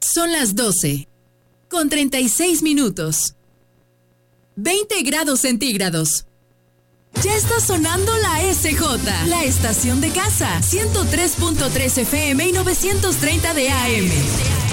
Son las 12, con 36 minutos. 20 grados centígrados. Ya está sonando la SJ, la estación de casa, 103.3 FM y 930 de AM.